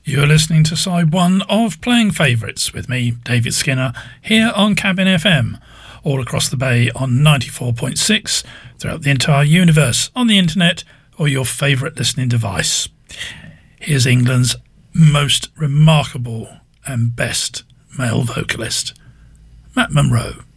You're listening to side one of Playing Favourites with me, David Skinner, here on Cabin FM, all across the bay on 94.6, throughout the entire universe, on the internet or your favourite listening device. Here's England's most remarkable and best male vocalist, Matt Monro.